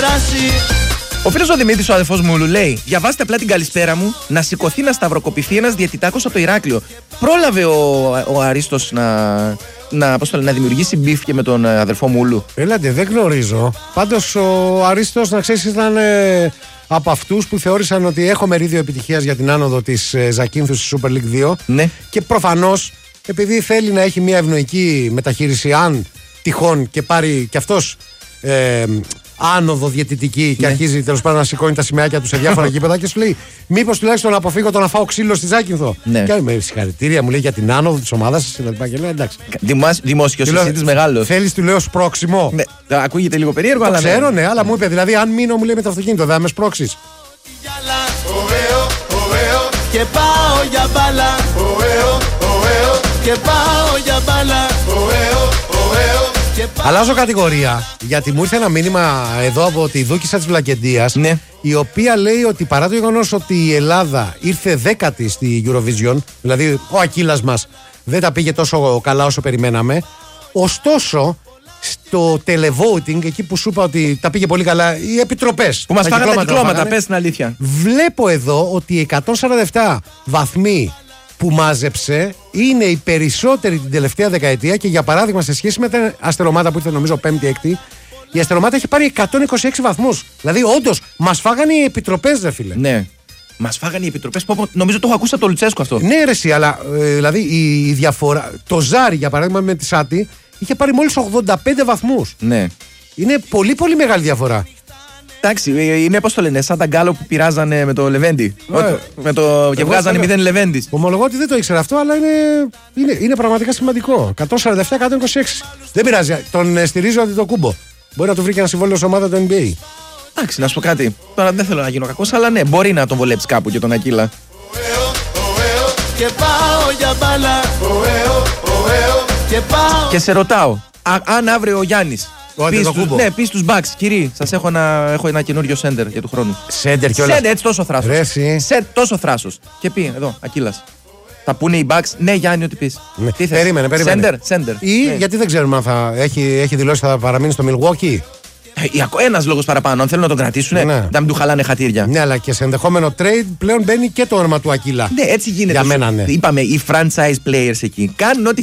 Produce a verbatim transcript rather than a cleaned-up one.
περάσει. Ο φίλος ο Δημήτρης, ο αδερφός μου, λέει: διαβάστε απλά την καλησπέρα μου να σηκωθεί να σταυροκοπηθεί ένας διαιτητάκος από το Ηράκλειο. Πρόλαβε ο, ο Αρίστος να, να, πώς το λένε, να δημιουργήσει μπιφ και με τον αδερφό μου Ούλου. Έλατε, δεν γνωρίζω. Πάντως ο Αρίστος, να ξέρεις, ήταν ε, από αυτούς που θεώρησαν ότι έχω μερίδιο επιτυχίας για την άνοδο της ε, Ζακίνθου στη Super League δύο. Ναι. Και προφανώς, επειδή θέλει να έχει μια ευνοϊκή μεταχείριση, αν τυχόν και πάρει κι αυτός ε, άνοδο διαιτητική και ναι. αρχίζει τέλος πάντων να σηκώνει τα σημαίακια του σε διάφορα γήπεδα και σου λέει: μήπως τουλάχιστον να αποφύγω το να φάω ξύλο στη Ζάκυνθο. Ναι. Και με συγχαρητήρια μου λέει για την άνοδο της ομάδας σας και λέω: εντάξει. Δημόσιος συζήτης μεγάλος. Θέλεις, του λέω, σπρώξιμο. Ναι, ακούγεται λίγο περίεργο, Το αλλά. ξέρω, ναι, αλλά μου είπε δηλαδή: αν μείνω, μου λέει με το αυτοκίνητο, δεν με σπρώξεις. Και πάω για μπάλα. Και πάω για μπάλα. Αλλάζω κατηγορία, γιατί μου ήρθε ένα μήνυμα εδώ από τη Δούκισσα της Βλακεντίας, Ναι. η οποία λέει ότι παρά το γεγονός ότι η Ελλάδα ήρθε δέκατη στη Eurovision, δηλαδή ο Ακύλας μας δεν τα πήγε τόσο καλά όσο περιμέναμε, ωστόσο στο televoting, εκεί που σου είπα ότι τα πήγε πολύ καλά, οι επιτροπές Που μας τα φάγανε τα κυκλώματα, φάγανε, πες την αλήθεια. βλέπω εδώ ότι οι εκατόν σαράντα επτά βαθμοί που μάζεψε είναι οι περισσότεροι την τελευταία δεκαετία και για παράδειγμα σε σχέση με την Αστερομάτα που ήρθε νομίζω πέμπτη-έκτη, η Αστερομάτα έχει πάρει εκατόν είκοσι έξι βαθμούς. Δηλαδή όντως μας φάγανε οι επιτροπές, ρε φίλε. Ναι. Μας φάγανε οι επιτροπές. Νομίζω το έχω ακούσει από το Λουτσέσκο αυτό. Ναι, ρε εσύ, αλλά ε, δηλαδή η, η διαφορά. Το Ζάρι για παράδειγμα με τη Σάτι είχε πάρει μόλις ογδόντα πέντε βαθμούς. Ναι. Είναι πολύ πολύ μεγάλη διαφορά. Εντάξει, είναι πώς το λένε, σαν τα γκάλο που πειράζανε με το Λεβέντι. Ε, με το... Και εγώ βγάζανε θέλω- μηδέν Λεβέντης. Ομολογώ ότι δεν το ήξερα αυτό, αλλά είναι, είναι, είναι πραγματικά σημαντικό. εκατόν σαράντα επτά εκατόν είκοσι έξι. Δεν πειράζει, τον ε, στηρίζω Αντιτοκούμπο. Μπορεί να του βρει και ένα συμβόλαιο σε ομάδα του N B A. Εντάξει, να σου πω κάτι. Τώρα δεν θέλω να γίνω κακός, αλλά ναι, μπορεί να τον βολέψει κάπου και τον Ακύλα. Και πάω για μπάλα. Και πάω. Και σε ρωτάω, α, αν αύριο ο Γιάννης Ο πει στους, Αντετοκούμπο. ναι, πει στους Bucks, κύριοι, σας έχω ένα, έχω ένα καινούριο σέντερ για του χρόνου. Σέντερ και όλα. Σέντερ, έτσι τόσο θράσος. Ρε, εσύ. Σε τόσο θράσος. Και πει, εδώ, Ακύλας. Θα πούνε οι Bucks, ναι, Γιάννη, ό,τι πεις. Ναι. Τι θες? Περίμενε, περίμενε. Σέντερ, σέντερ. Ή Ναι. γιατί δεν ξέρουμε αν θα έχει, έχει δηλώσει θα παραμείνει στο Milwaukee. Ένα λόγο παραπάνω. Αν θέλουν να τον κρατήσουν, Ναι. να μην του χαλάνε χατήρια. Ναι, αλλά και σε ενδεχόμενο trade πλέον μπαίνει και το όνομα του Ακύλα. Ναι, έτσι γίνεται. Για μένα, ναι. Είπαμε, οι franchise players εκεί κάνουν ό,τι